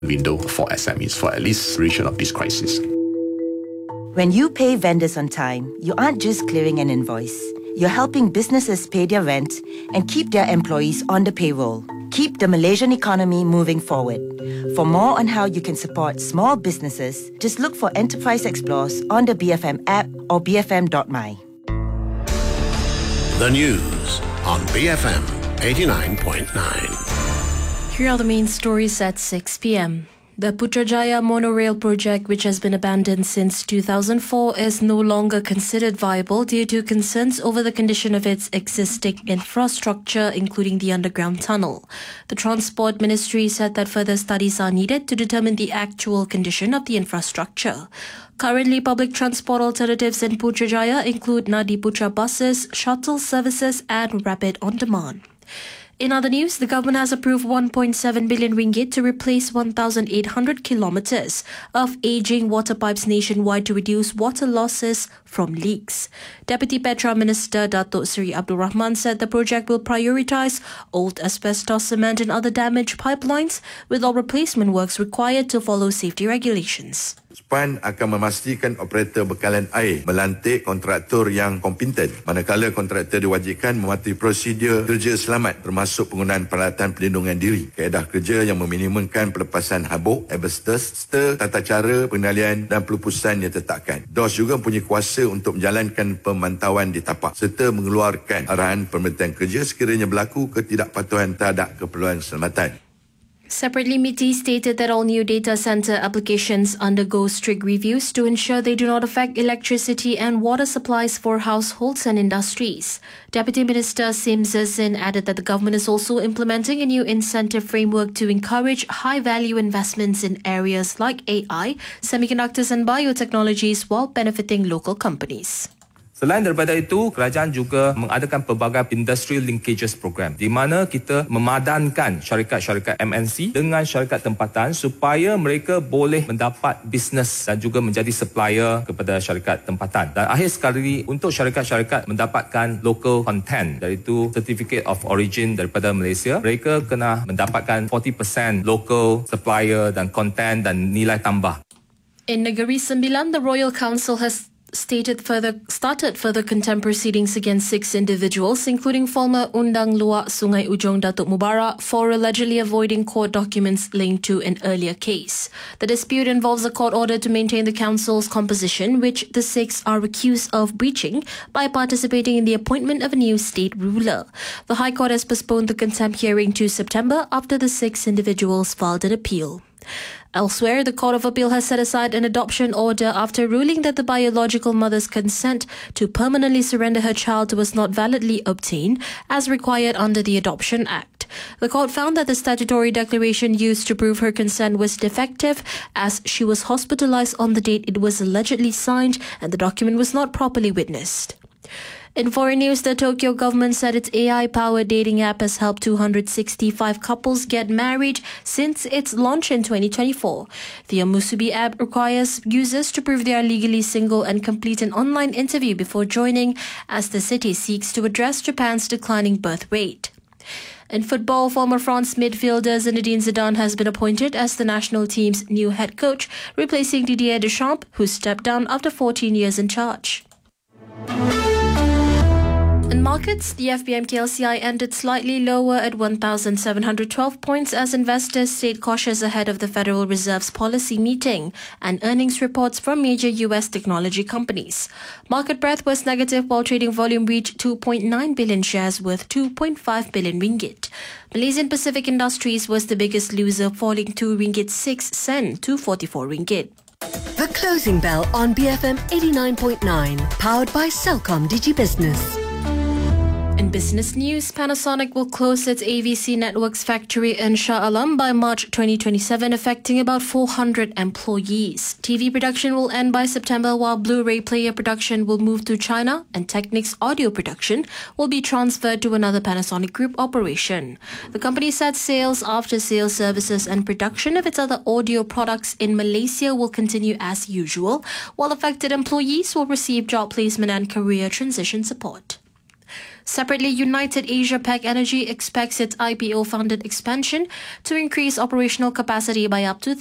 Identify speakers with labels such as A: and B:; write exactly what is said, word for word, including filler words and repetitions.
A: window for S M Es for at least duration of this crisis.
B: When you pay vendors on time, you aren't just clearing an invoice. You're helping businesses pay their rent and keep their employees on the payroll. Keep the Malaysian economy moving forward. For more on how you can support small businesses, just look for Enterprise Explores on the B F M app or b f m dot m y.
C: The news on B F M eighty-nine point nine.
D: Here are the main stories at six p.m. The Putrajaya monorail project, which has been abandoned since two thousand four, is no longer considered viable due to concerns over the condition of its existing infrastructure, including the underground tunnel. The Transport Ministry said that further studies are needed to determine the actual condition of the infrastructure. Currently, public transport alternatives in Putrajaya include Nadi Putra buses, shuttle services and Rapid On Demand. In other news, the government has approved one point seven billion ringgit to replace one thousand eight hundred kilometres of ageing water pipes nationwide to reduce water losses from leaks. Deputy Petra Minister Datuk Seri Abdul Rahman said the project will prioritise old asbestos, cement and other damaged pipelines, with all replacement works required to follow safety regulations.
E: S P A N akan memastikan operator bekalan air melantik kontraktor yang kompeten, manakala kontraktor diwajibkan mematuhi prosedur kerja selamat termasuk penggunaan peralatan pelindungan diri, kaedah kerja yang meminimumkan pelepasan habuk, asbestos, serta tata cara pengendalian dan pelupusan yang ditetapkan. D O S juga mempunyai kuasa untuk menjalankan pemantauan di tapak serta mengeluarkan arahan pemerintahan kerja sekiranya berlaku ketidakpatuhan terhadap keperluan keselamatan.
D: Separately, M I T I stated that all new data center applications undergo strict reviews to ensure they do not affect electricity and water supplies for households and industries. Deputy Minister Sim Zazin added that the government is also implementing a new incentive framework to encourage high-value investments in areas like A I, semiconductors and biotechnologies while benefiting local companies.
F: Selain daripada itu, kerajaan juga mengadakan pelbagai industry linkages program di mana kita memadankan syarikat-syarikat M N C dengan syarikat tempatan supaya mereka boleh mendapat bisnes dan juga menjadi supplier kepada syarikat tempatan. Dan akhir sekali, untuk syarikat-syarikat mendapatkan local content, iaitu Certificate of Origin daripada Malaysia, mereka kena mendapatkan forty percent local supplier dan content dan nilai tambah.
D: In Negeri Sembilan, the Royal Council has stated further started further contempt proceedings against six individuals, including former Undang Luak Sungai Ujong Datuk Mubarak, for allegedly avoiding court documents linked to an earlier case. The dispute involves a court order to maintain the council's composition, which the six are accused of breaching by participating in the appointment of a new state ruler. The High Court has postponed the contempt hearing to September after the six individuals filed an appeal. Elsewhere, the Court of Appeal has set aside an adoption order after ruling that the biological mother's consent to permanently surrender her child was not validly obtained as required under the Adoption Act. The court found that the statutory declaration used to prove her consent was defective, as she was hospitalized on the date it was allegedly signed and the document was not properly witnessed. In foreign news, the Tokyo government said its A I-powered dating app has helped two hundred sixty-five couples get married since its launch in twenty twenty-four. The Amusubi app requires users to prove they are legally single and complete an online interview before joining, as the city seeks to address Japan's declining birth rate. In football, former France midfielder Zinedine Zidane has been appointed as the national team's new head coach, replacing Didier Deschamps, who stepped down after fourteen years in charge. In markets, the F B M K L C I ended slightly lower at one thousand seven hundred twelve points as investors stayed cautious ahead of the Federal Reserve's policy meeting and earnings reports from major U S technology companies. Market breadth was negative while trading volume reached two point nine billion shares worth two point five billion ringgit. Malaysian Pacific Industries was the biggest loser, falling two ringgit six cent to forty-four ringgit.
G: The Closing Bell on B F M eighty-nine point nine, powered by Celcom DigiBusiness.
D: In business news, Panasonic will close its A V C Networks factory in Shah Alam by March twenty twenty-seven, affecting about four hundred employees. T V production will end by September, while Blu-ray player production will move to China and Technic's audio production will be transferred to another Panasonic Group operation. The company said sales, after-sales services and production of its other audio products in Malaysia will continue as usual, while affected employees will receive job placement and career transition support. Separately, United Asia Pac Energy expects its I P O-funded expansion to increase operational capacity by up to